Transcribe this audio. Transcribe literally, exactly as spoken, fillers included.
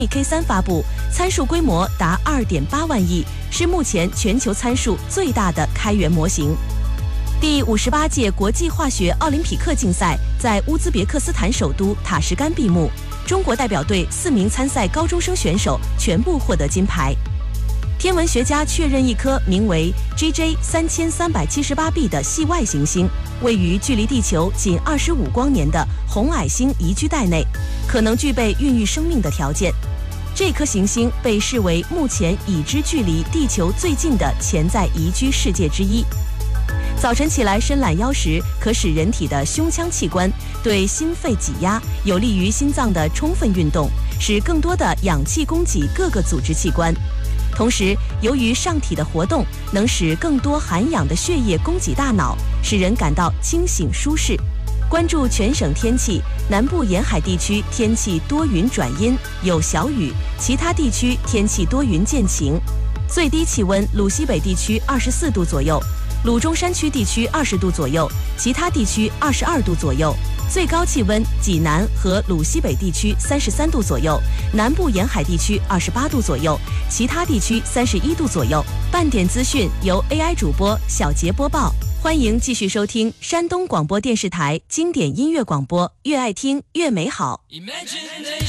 K 三发布，参数规模达 二点八万亿，是目前全球参数最大的开源模型。第五十八届国际化学奥林匹克竞赛在乌兹别克斯坦首都塔什干闭幕，中国代表队四名参赛高中生选手全部获得金牌。天文学家确认一颗名为 G J 三千三百七十八 b 的系外行星位于距离地球仅二十五光年的红矮星宜居带内，可能具备孕育生命的条件。这颗行星被视为目前已知距离地球最近的潜在宜居世界之一。早晨起来伸懒腰时，可使人体的胸腔器官对心肺挤压，有利于心脏的充分运动，使更多的氧气供给各个组织器官。同时，由于上体的活动能使更多含氧的血液供给大脑，使人感到清醒舒适。关注全省天气，南部沿海地区天气多云转阴，有小雨，其他地区天气多云见晴。最低气温鲁西北地区二十四度左右，鲁中山区地区二十度左右，其他地区二十二度左右。最高气温济南和鲁西北地区三十三度左右，南部沿海地区二十八度左右，其他地区三十一度左右。半点资讯由 A I 主播小杰播报，欢迎继续收听山东广播电视台经典音乐广播，越爱听越美好。